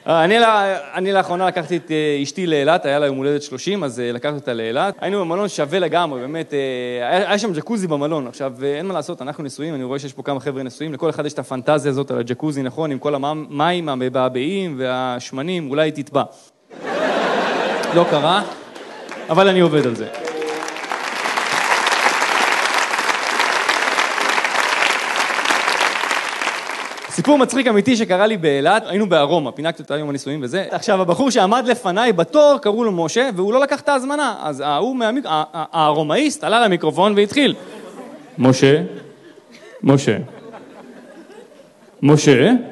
אני לאחרונה לקחתי את אשתי לאילת, היה לה יום הולדת 30, אז לקחתי אותה לאילת. היינו במלון שווה לגמרי, באמת, היה שם ג'קוזי במלון. עכשיו, אין מה לעשות, אנחנו נשואים, אני רואה שיש פה כמה חבר'ה נשואים, לכל אחד יש את הפנטזיה הזאת על הג'קוזי, נכון, עם כל המים המבעבעים והשמנים, אולי היא תטבע. לא קרה, אבל אני עובד על זה. סיפור מצחיק אמיתי שקרה לי באילת, היינו בארומה, פינקתי אותה יום הנישואים וזה. עכשיו, הבחור שעמד לפניי בתור, קראו לו משה, והוא לא לקח את ההזמנה. אז הארומאיסט עלה למיקרופון והתחיל. משה, משה, משה.